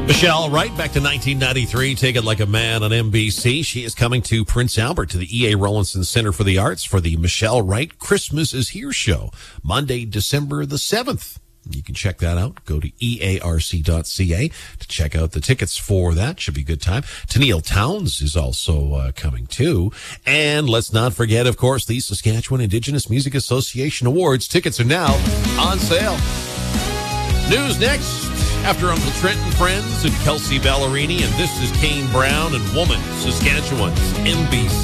Michelle Wright, back to 1993, Take It Like a Man on NBC. She is coming to Prince Albert to the E.A. Rollinson Center for the Arts for the Michelle Wright Christmas is Here show, Monday, December the 7th. You can check that out. Go to earc.ca to check out the tickets for that. Should be a good time. Tennille Townes is also coming too. And let's not forget, of course, the Saskatchewan Indigenous Music Association Awards. Tickets are now on sale. News next. After Uncle Trent and Friends and Kelsey Ballerini, and this is Kane Brown and Woman, Saskatchewan's NBC.